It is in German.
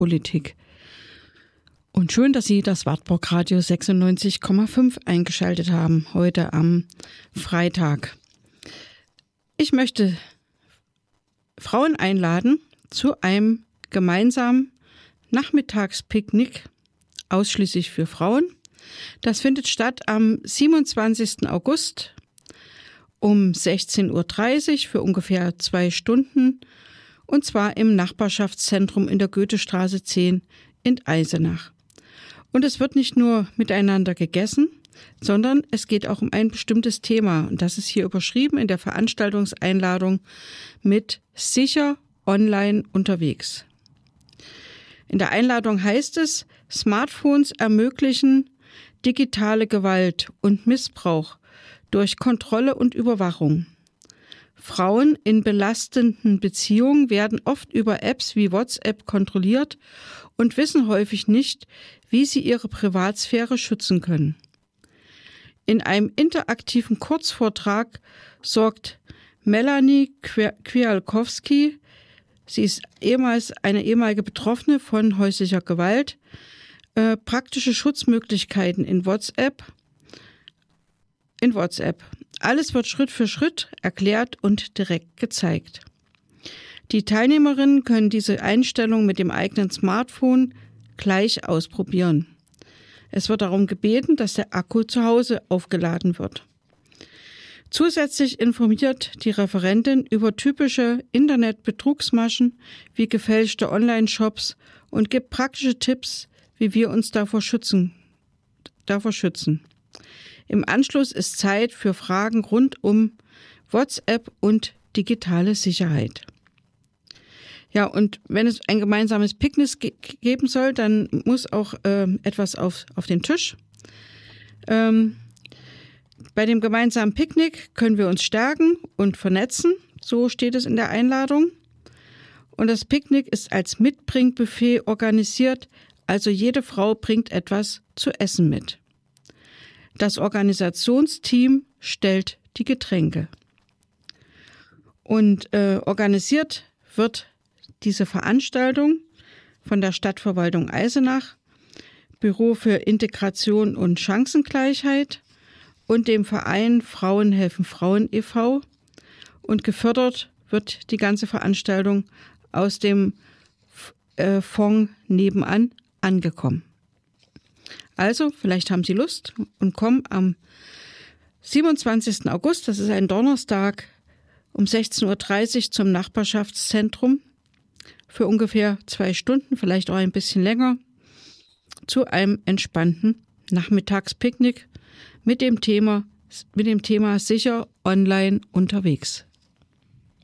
Politik. Und schön, dass Sie das Wartburg Radio 96,5 eingeschaltet haben, heute am Freitag. Ich möchte Frauen einladen zu einem gemeinsamen Nachmittagspicknick, ausschließlich für Frauen. Das findet statt am 27. August um 16.30 Uhr für ungefähr 2 Stunden, und zwar im Nachbarschaftszentrum in der Goethestraße 10 in Eisenach. Und es wird nicht nur miteinander gegessen, sondern es geht auch um ein bestimmtes Thema. Und das ist hier überschrieben in der Veranstaltungseinladung mit sicher online unterwegs. In der Einladung heißt es, Smartphones ermöglichen digitale Gewalt und Missbrauch durch Kontrolle und Überwachung. Frauen in belastenden Beziehungen werden oft über Apps wie WhatsApp kontrolliert und wissen häufig nicht, wie sie ihre Privatsphäre schützen können. In einem interaktiven Kurzvortrag sorgt Melanie Kwiatkowski, sie ist eine ehemalige Betroffene von häuslicher Gewalt, praktische Schutzmöglichkeiten in WhatsApp. Alles wird Schritt für Schritt erklärt und direkt gezeigt. Die Teilnehmerinnen können diese Einstellung mit dem eigenen Smartphone gleich ausprobieren. Es wird darum gebeten, dass der Akku zu Hause aufgeladen wird. Zusätzlich informiert die Referentin über typische Internetbetrugsmaschen wie gefälschte Online-Shops und gibt praktische Tipps, wie wir uns davor schützen. Im Anschluss ist Zeit für Fragen rund um WhatsApp und digitale Sicherheit. Ja, und wenn es ein gemeinsames Picknick geben soll, dann muss auch etwas auf den Tisch. Bei dem gemeinsamen Picknick können wir uns stärken und vernetzen, so steht es in der Einladung. Und das Picknick ist als Mitbringbuffet organisiert, also jede Frau bringt etwas zu essen mit. Das Organisationsteam stellt die Getränke. Und organisiert wird diese Veranstaltung von der Stadtverwaltung Eisenach, Büro für Integration und Chancengleichheit und dem Verein Frauen helfen Frauen e.V. Und gefördert wird die ganze Veranstaltung aus dem Fonds nebenan angekommen. Also, vielleicht haben Sie Lust und kommen am 27. August, das ist ein Donnerstag, um 16.30 Uhr zum Nachbarschaftszentrum für ungefähr 2 Stunden, vielleicht auch ein bisschen länger, zu einem entspannten Nachmittagspicknick mit dem Thema sicher online unterwegs.